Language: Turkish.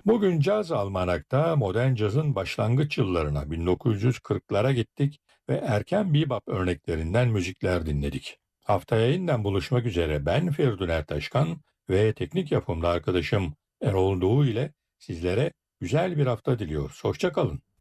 Bugün Caz Almanak'ta modern cazın başlangıç yıllarına 1940'lara gittik ve erken bebop örneklerinden müzikler dinledik. Haftaya yeniden buluşmak üzere ben Feridun Ertaşkan ve teknik yapımda arkadaşım Erol Doğu ile sizlere güzel bir hafta diliyoruz. Hoşça kalın.